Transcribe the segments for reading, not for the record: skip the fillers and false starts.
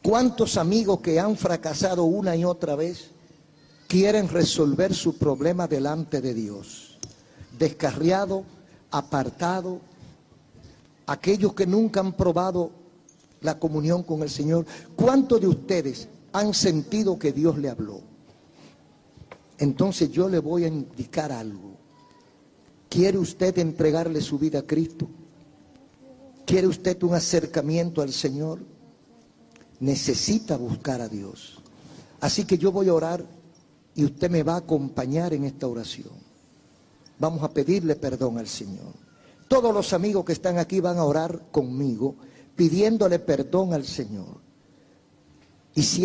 ¿Cuántos amigos que han fracasado una y otra vez quieren resolver su problema delante de Dios? Descarriado, apartado, aquellos que nunca han probado la comunión con el Señor. ¿Cuántos de ustedes han sentido que Dios le habló? Entonces yo le voy a indicar algo. ¿Quiere usted entregarle su vida a Cristo? ¿Quiere usted un acercamiento al Señor? Necesita buscar a Dios. Así que yo voy a orar y usted me va a acompañar en esta oración. Vamos a pedirle perdón al Señor. Todos los amigos que están aquí van a orar conmigo, pidiéndole perdón al Señor. Y si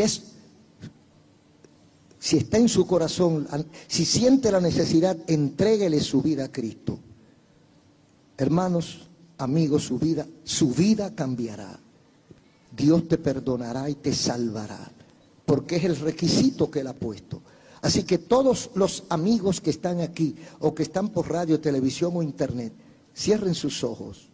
está en su corazón, si siente la necesidad, entréguele su vida a Cristo. Hermanos, amigos, su vida cambiará. Dios te perdonará y te salvará, porque es el requisito que Él ha puesto. Así que todos los amigos que están aquí, o que están por radio, televisión o internet, cierren sus ojos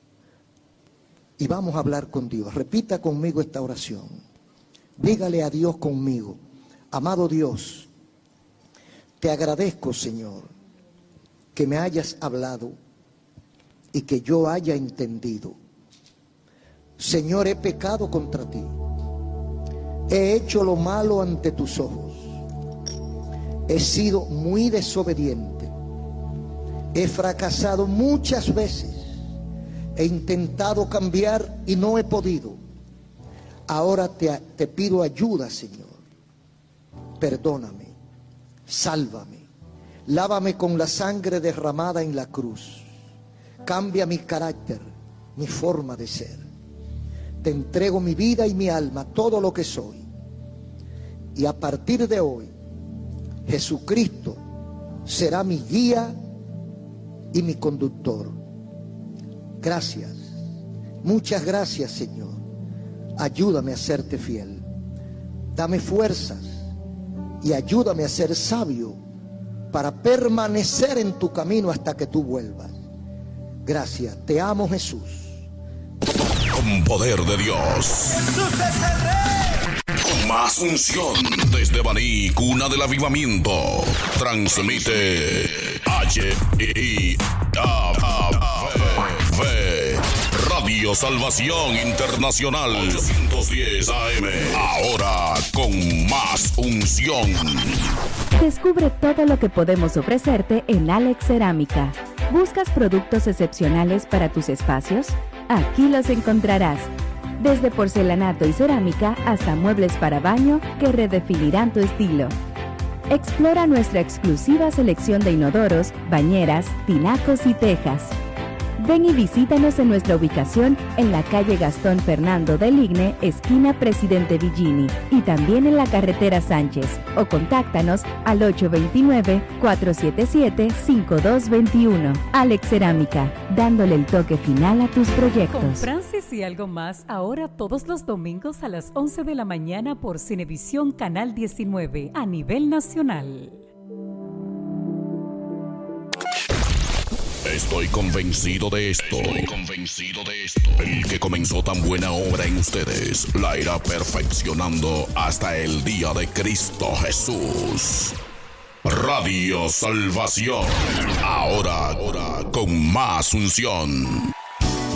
y vamos a hablar con Dios. Repita conmigo esta oración. Dígale a Dios conmigo: amado Dios, te agradezco, Señor, que me hayas hablado y que yo haya entendido. Señor, he pecado contra ti. He hecho lo malo ante tus ojos. He sido muy desobediente. He fracasado muchas veces. He intentado cambiar y no he podido. Ahora te pido ayuda, Señor. Perdóname, sálvame, lávame con la sangre derramada en la cruz. Cambia mi carácter, mi forma de ser. Te entrego mi vida y mi alma, todo lo que soy. Y a partir de hoy, Jesucristo será mi guía y mi conductor. Gracias, muchas gracias, Señor. Ayúdame a serte fiel. Dame fuerzas y ayúdame a ser sabio para permanecer en tu camino hasta que tú vuelvas. Gracias, te amo, Jesús. Con poder de Dios. Jesús es el Rey. Con más unción desde Baní, cuna del avivamiento. Transmite Radio Salvación Internacional 810 AM. Ahora con más unción. Descubre todo lo que podemos ofrecerte en Alex Cerámica. ¿Buscas productos excepcionales para tus espacios? Aquí los encontrarás. Desde porcelanato y cerámica hasta muebles para baño que redefinirán tu estilo. Explora nuestra exclusiva selección de inodoros, bañeras, tinacos y tejas. Ven y visítanos en nuestra ubicación en la calle Gastón Fernando del Igne, esquina Presidente Villini, y también en la carretera Sánchez, o contáctanos al 829-477-5221. Alex Cerámica, dándole el toque final a tus proyectos. Con Francis y algo más, ahora todos los domingos a las 11 de la mañana por Cinevisión Canal 19, a nivel nacional. Estoy convencido de esto. El que comenzó tan buena obra en ustedes la irá perfeccionando hasta el día de Cristo Jesús. Radio Salvación. Ahora con más unción.